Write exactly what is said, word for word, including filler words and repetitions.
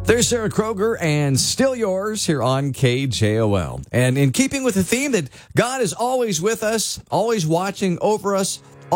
There's Sarah Kroger and Still Yours here on K J O L. And in keeping with the theme that God is always with us, always watching over us,